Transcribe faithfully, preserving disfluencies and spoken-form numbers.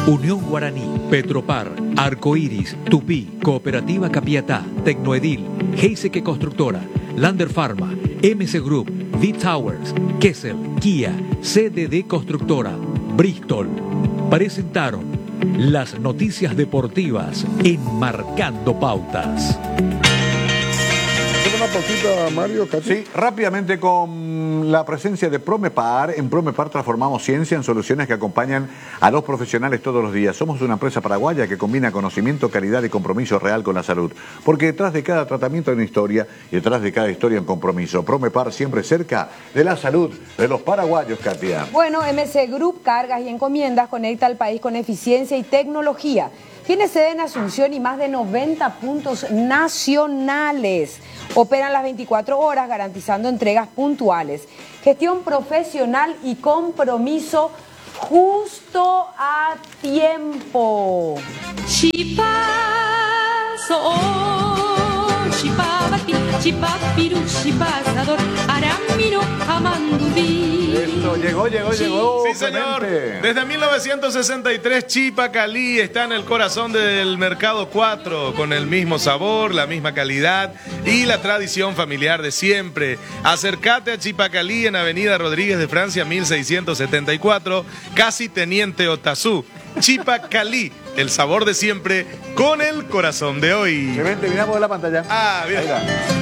Unión Guaraní, Petropar, Arcoiris, Tupí, Cooperativa Capiatá, Tecnoedil, Heiseke Constructora, Lander Pharma, M C Group, V-Towers, Kessel, Kia, C D D Constructora, Bristol. Presentaron las noticias deportivas en Marcando Pautas. Una pausita, Mario, Katy. Sí, rápidamente con la presencia de Promepar. En Promepar transformamos ciencia en soluciones que acompañan a los profesionales todos los días. Somos una empresa paraguaya que combina conocimiento, calidad y compromiso real con la salud. Porque detrás de cada tratamiento hay una historia y detrás de cada historia un compromiso. Promepar siempre cerca de la salud de los paraguayos, Katia. Bueno, M C Group, cargas y encomiendas, conecta al país con eficiencia y tecnología. Tiene sede en Asunción y más de noventa puntos nacionales. Operan las veinticuatro horas garantizando entregas puntuales. Gestión profesional y compromiso justo a tiempo. Esto llegó, llegó, llegó. Sí, señor. Clemente. Desde mil novecientos sesenta y tres, Chipa Calí está en el corazón del Mercado cuatro, con el mismo sabor, la misma calidad y la tradición familiar de siempre. Acércate a Chipa Calí en Avenida Rodríguez de Francia, mil seiscientos setenta y cuatro, casi Teniente Otazú. Chipa Calí, el sabor de siempre con el corazón de hoy. Clemente, miramos la pantalla. Ah, bien. Ahí va.